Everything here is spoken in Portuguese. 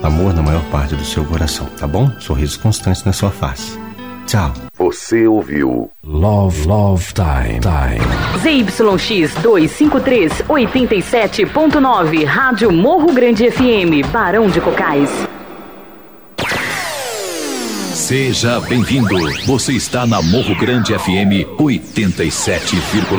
amor na maior parte do seu coração, tá bom? Sorrisos constantes na sua face. Tchau. Você ouviu Love Time. ZYX 253 87.9, Rádio Morro Grande FM, Barão de Cocais. Seja bem-vindo. Você está na Morro Grande FM 87,9.